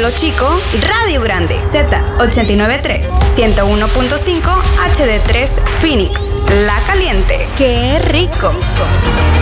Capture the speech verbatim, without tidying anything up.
Polo Chico, Radio Grande, Z ochenta y nueve punto tres, ciento uno punto cinco H D tres Phoenix, La Caliente. ¡Qué rico!